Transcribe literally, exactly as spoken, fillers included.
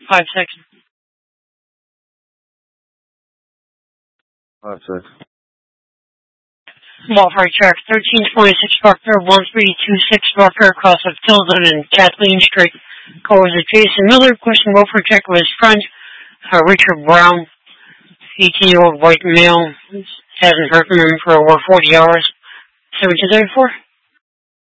Five seconds. Five seconds. Small freight track, thirteen twenty-six Buckner, one three two six Buckner, across of Tilden and Kathleen Street. Call was Jason Miller, question will protect with his friend, uh, Richard Brown, eighteen-year-old white male. Hasn't heard from him for over forty hours. seven two thirty-four.